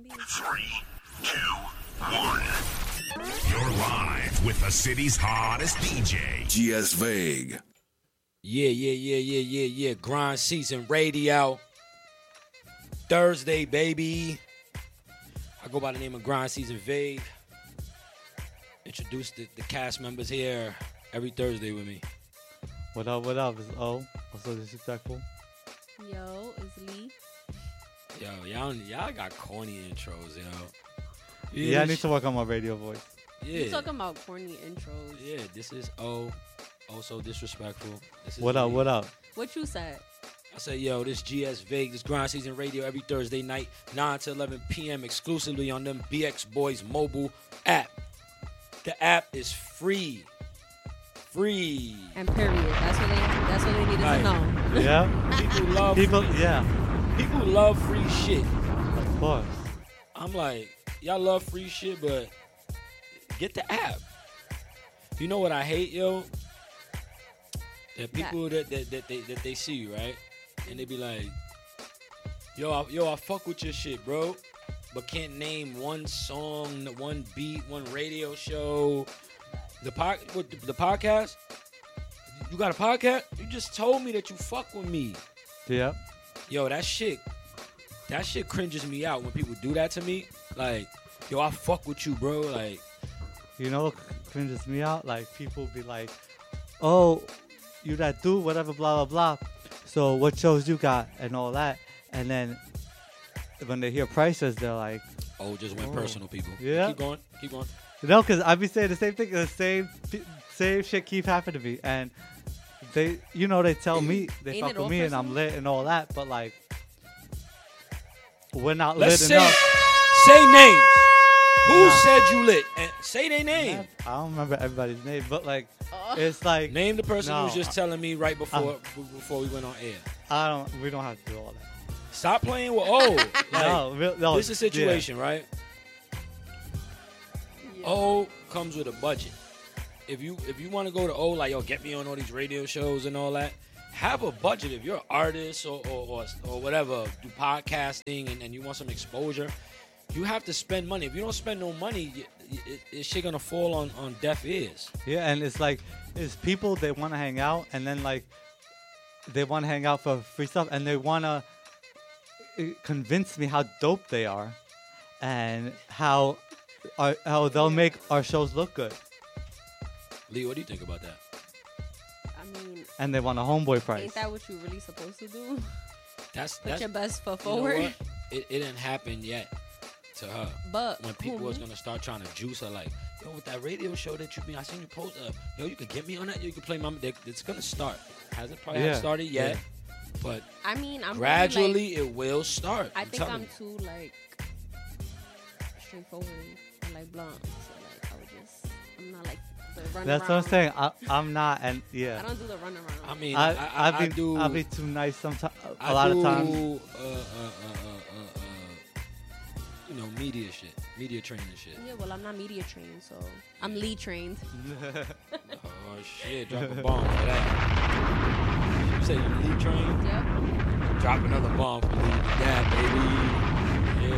3, 2, 1. You're live with the city's hottest DJ, GS Vague. Yeah. Grind Season Radio. Thursday, baby. I go by the name of Grind Season Vague. Introduce the cast members here every Thursday with me. What up? It's O. Also disrespectful. Yo, it's Lee. Yo, y'all got corny intros, yo. Yeah, I need to work on my radio voice. Yeah. You talking about corny intros? Yeah, this is O. Also disrespectful. This is What up? Lee. What up? What you said? I say, yo, this GS Vague, this Grind Season Radio every Thursday night, 9 to 11 p.m. exclusively on them BX Boys mobile app. The app is free. Free. And period. That's what they needed Right. to know. Yeah. People love People. free. Yeah. People love free shit. Of course. I'm like, y'all love free shit, but get the app. You know what I hate, yo? That people that they see you, right? And they be like, yo, I fuck with your shit, bro, but can't name one song, one beat, one radio show. The podcast? You got a podcast? You just told me that you fuck with me. Yeah. Yo, that shit cringes me out when people do that to me. Like, yo, I fuck with you, bro. Like, You know what cringes me out? Like people be like, "Oh, you that dude, whatever, blah blah blah." So what shows you got and all that, and then when they hear prices, they're like, oh, just went personal, people. Yeah. Keep going. "No," because I be saying the same thing. The same shit keep happening to me, and they tell me they Ain't fuck it with all me and I'm personal? lit and all that, but like we're not Let's lit say enough. names. Who Nah. said you lit? And say their name. I don't remember everybody's name, but like it's like Name the person who was No. just telling me right before we went on air. we don't have to do all that. Stop playing with O. Like, No, this is a situation, right? Yeah. O comes with a budget. If you want to go to O, like, yo, get me on all these radio shows and all that, have a budget. If you're an artist or whatever, do podcasting and you want some exposure, you have to spend money. If you don't spend no money, it's shit gonna fall on deaf ears. Yeah, and it's like it's people they want to hang out, and then like they want to hang out for free stuff, and they want to convince me how dope they are, and how they'll make our shows look good, Lee, what do you think about that? I mean, and they want a homeboy price. ain't that what you really supposed to do? That's Put your best foot you know forward. what? It didn't happen yet to her. But When people who, was me? gonna start trying to juice her, like, yo, with that radio show that you been, I seen you post, yo, you could get me on that. You could play my. It's gonna start. Hasn't probably Yeah, started yet, yeah. but I mean, I'm gradually Really, it will start. I think telling I'm you. too like straightforward and like blunt. So like I'm not like the run That's what around. I'm saying. I'm not, and I yeah, don't do the run around. I mean, I'll be too nice sometimes. I A lot do, of times. Media shit, media training shit. Yeah, well, I'm not media trained, so I'm lead trained. Oh shit, drop a bomb for that. You say you lead train? Yep. Drop another bomb for lead that, baby.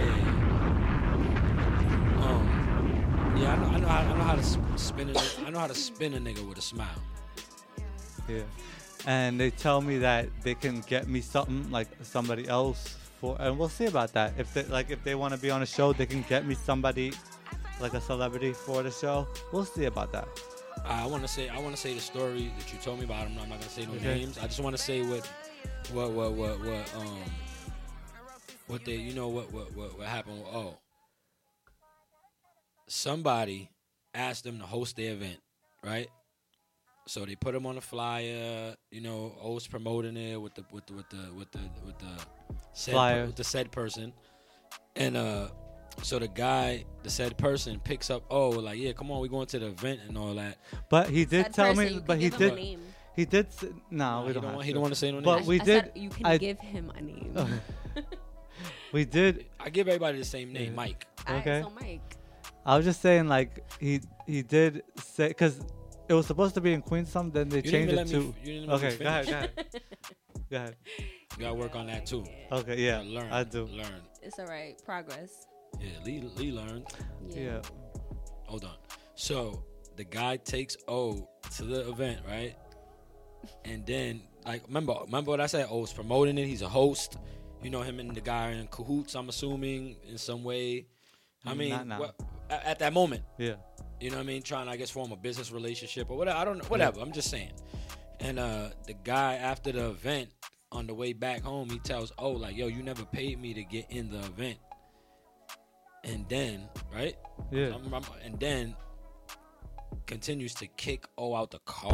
Yeah. I know how to spin a nigga. I know how to spin a nigga with a smile. Yeah, and they tell me that they can get me something like somebody else for, and we'll see about that. If they want to be on a show, they can get me somebody like a celebrity for the show. We'll see about that. I want to say the story that you told me about. I'm not gonna say no Okay. names. I just want to say what happened with somebody asked them to host the event, right? So they put him on the flyer, O's promoting it with the said Flyer. with the said person, and so the said person picks up, like, yeah, come on, we going to the event and all that. But he did That tell person, me. you But can he give him a did. name. He did. No, we He don't. don't have want, to. he don't want to say no But names. we I did. said you can I- give him a name. We did. I give everybody the same name, Yeah. Mike. Okay. Alright, so Mike. I was just saying, like he did say, because it was supposed to be in Queens, then they You didn't changed even it let to. me. You didn't let me Okay, finish. go ahead. Go ahead. You gotta work on that too. Okay, yeah, Learn. I do. Learn. It's alright. Progress. Yeah, Lee learned. Yeah. Hold on. So the guy takes O to the event, right? And then, like, remember what I said? O's promoting it. He's a host. You know, him and the guy are in cahoots, I'm assuming, in some way. I mean, Not now. at that moment, Yeah. you know what I mean? Trying to, I guess, form a business relationship or whatever. I don't know. Whatever. I'm just saying. And the guy, after the event, on the way back home, he tells O, like, yo, you never paid me to get in the event. And then, right? Yeah. And then continues to kick O out the car.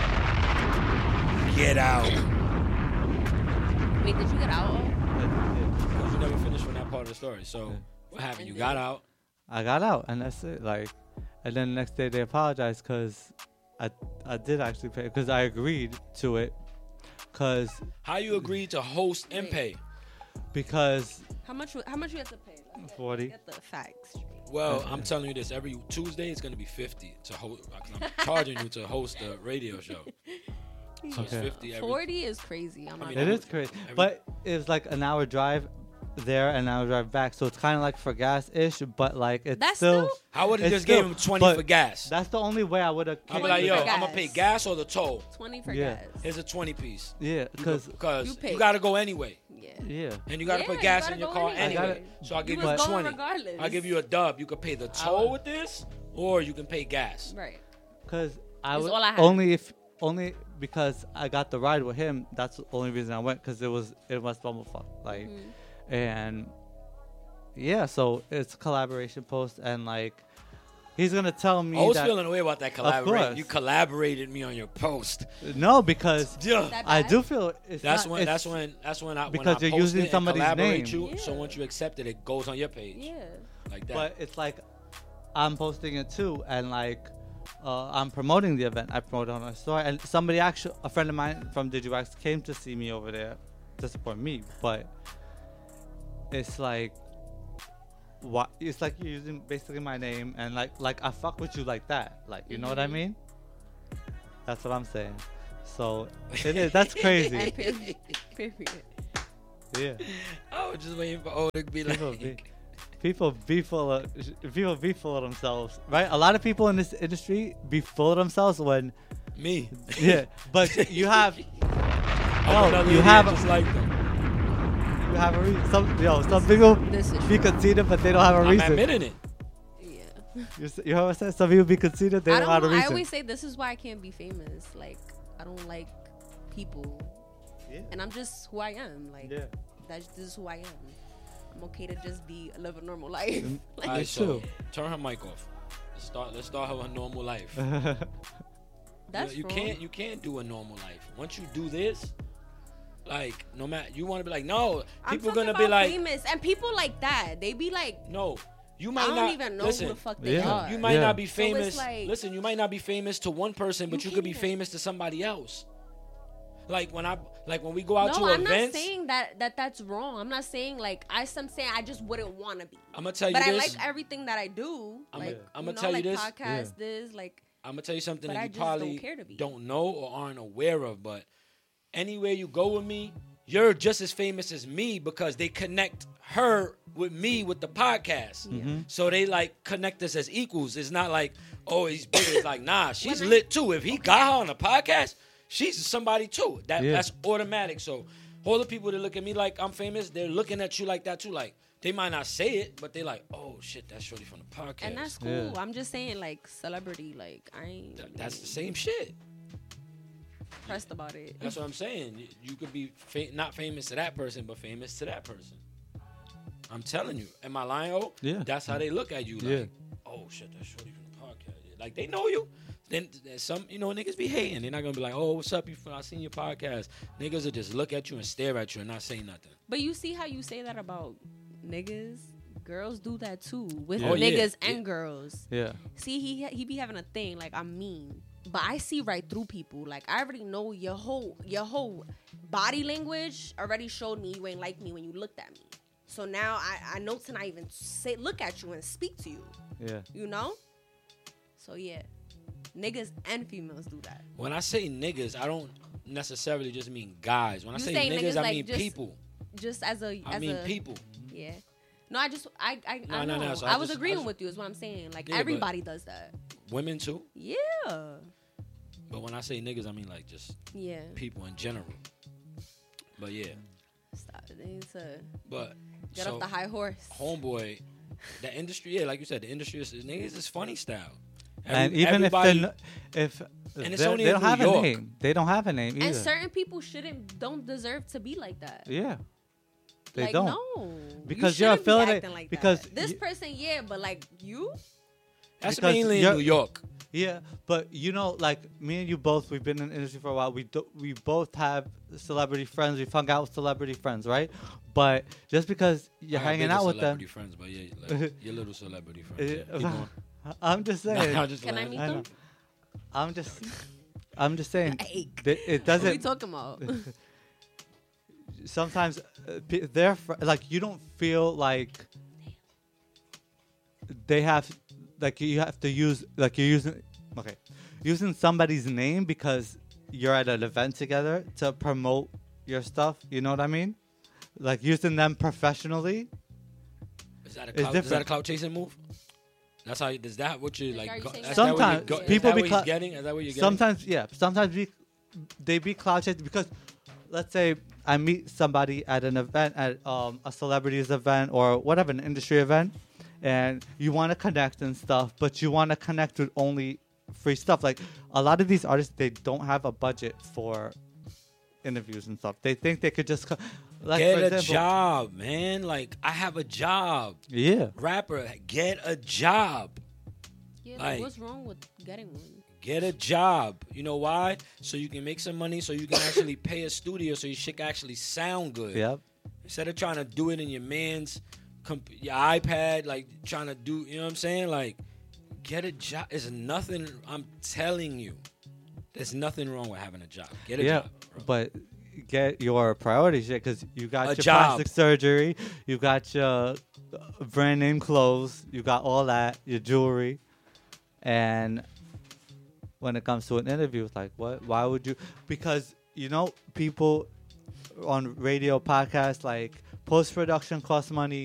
Get out. Wait, did you get out? Because you never finished on that part of the story. So what happened? You got out. I got out, and that's it. Like, and then the next day they apologized because I did actually pay because I agreed to it. Because How you agreed to host and pay? because How much you have to pay? Let's 40. Get the facts straight. Well, I'm telling you this. Every Tuesday it's gonna be 50 to host. I'm charging you to host a radio show. So it's Okay. 50 every. 40 is crazy. I'm not mean, It gonna- is crazy, but it's like an hour drive there and an hour drive back, so it's kind of like for gas ish, but like it's That's still. I would have It's just gave still- him 20 but for gas. That's the only way I would have. I'm like, 20 yo, for I'm gonna pay gas or the toll. 20 for Yeah. gas. Here's a 20 piece. Yeah, because Because You you, pay. gotta go anyway, Yeah. yeah, and you gotta Yeah, put you gas gotta in your go car anyway. anyway. So I'll You give was you going 20. regardless. I'll give you a dub. You could pay the toll with this, or you can pay gas. Right. because I It's would all I had. only because I got the ride with him. That's the only reason I went because it was Bumblefuck, like, Mm-hmm. and yeah, so it's a collaboration post, and like he's gonna tell me I was that feeling away about that collaboration. course. You collaborated me on your post. no, because Yeah. That I bad? do feel it's That's not, when it's- that's when I because when I you're post using it and somebody's collaborate name. you. So Yeah. once you accept it, it goes on your page Yeah. like that. But it's like I'm posting it too, and like I'm promoting the event. I promote it on my story, and a friend of mine from DigiWax came to see me over there to support me. But it's like, what? It's like you're using basically my name, and like I fuck with you like that. Like, you know what I mean? That's what I'm saying. So it is. That's And crazy. period. Period. Yeah. I was just waiting for O to be like, People be full of themselves, right? A lot of people in this industry be full of themselves when, me. yeah. But you have, I'm another you idiot have, just like them. you have some people This is be true. conceited, but they don't have a I'm reason. admitting it. Yeah. You know what I'm saying? Some people be conceited, they I don't have a don't. I reason. always say this is why I can't be famous. Like I don't like people, Yeah. and I'm just who I am. Like Yeah. this is who I am. I'm okay to just live a normal life. Like, All right, Me so too. turn her mic off. Let's start her a normal life. that's you wrong. can't do a normal life. Once you do this, like no matter you want to be like no, I'm people talking gonna be about like famous, and people like that. They be like, no. You I might don't not even know listen. who the fuck they Yeah. are. You might Yeah. not be So it's famous. like- Listen, you might not be famous to one person, but You you could be can't. famous to somebody else. Like when we go out No, to I'm events. not saying that's wrong. I'm not saying like I'm saying I just wouldn't want to be. I'm gonna tell you But I this. like everything that I do. I'ma- Like I'ma you know, tell you like this. podcast, this like I'm gonna tell you something But that I you just don't probably care to be. don't know or aren't aware of, but anywhere you go with me, you're just as famous as me because they connect her with me with the podcast. So they like connect us as equals. It's not like, oh, he's big. It's like, nah, she's When I- lit too. If he got her on a podcast, she's somebody too. Yeah. That's automatic. So all the people that look at me like I'm famous, they're looking at you like that too. Like they might not say it, but they like, oh shit, that's Shorty from the podcast. and that's cool. Yeah. I'm just saying like celebrity, like I ain't That's the same shit. pressed about it. That's what I'm saying. You could be not famous to that person, but famous to that person. I'm telling you. Am I lying? Oh, Yeah. That's how they look at you. Like, Yeah. oh shit, that's Shorty from the podcast. Like they know you. Then there's some, niggas be hating. They're not gonna be like, oh, what's up? I seen your podcast. Niggas will just look at you and stare at you and not say nothing. But you see how you say that about niggas? Girls do that too with Oh, yeah. niggas Yeah. and girls. Yeah. See, he be having a thing like I'm mean, but I see right through people. Like I already know your whole body language already showed me you ain't like me when you looked at me. So now I know to not even look at you and speak to you. Yeah. You know? So yeah, niggas and females do that. When I say niggas, I don't necessarily just mean guys. When I You say say niggas, niggas I like mean just- people. Just as a I mean people. Yeah. No, I just I No, know. so I was just- agreeing with you. Is what I'm saying. Like Yeah, but- everybody does that. Women too. Yeah. But when I say niggas, I mean like just Yeah. people in general. But yeah. Stop. They need to But get so, off the high horse. homeboy, the industry, yeah, like you said, the industry is niggas is funny style. And even if everybody- they're if And it's they only they in don't New have York. a name, they don't have a name either. And certain people don't deserve to be like that. Yeah, they like, don't. No. Because you you're shouldn't be affiliated- acting like because that. This you- person, yeah, but like you, that's because mainly in you're- New York. Yeah, but you know, like me and you both, we've been in the industry for a while. We both have celebrity friends. We've hung out with celebrity friends, right? But just because you're I have hanging bigger out with them, celebrity friends, but yeah, like, your little celebrity friends. Yeah. Keep going. I'm just saying. Nah, I'm just can I playing. meet I know. them? I'm just saying. Hey, It what are we doesn't. talking about? Sometimes they're like you don't feel like they have like you have to use like you're using somebody's name because you're at an event together to promote your stuff. You know what I mean? Like using them professionally. Is that a It's clout, is that a different. clout chasing move? That's how. Is that what you Like, like? are you Go, saying that's that? that what you Sometimes go, is people that what be he's cla- getting. Is that what you're getting? Sometimes, yeah. Sometimes they be clout chasing because, let's say I meet somebody at an event, at a celebrity's event or whatever, an industry event, and you want to connect and stuff, but you want to connect with only free stuff. Like a lot of these artists, they don't have a budget for interviews and stuff. They think they could just like, Get for a example- job, man. Like I have a job. Yeah, Rapper, get a job. Yeah, Like- what's wrong with getting one? Get a job. You know why? So you can make some money. So you can actually pay a studio. So your shit can actually sound good. yep. Instead of trying to do it in your man's your iPad, like trying to do. You know what I'm saying? Like get a job. There's nothing. I'm telling you, there's nothing wrong with having a job. Get a Yeah, job. Bro. but get your priorities shit because you got A your job. plastic surgery, you got your brand name clothes, you got all that, your jewelry, and when it comes to an interview, it's like, what? Why would you? Because you know, people on radio podcasts like post production costs money,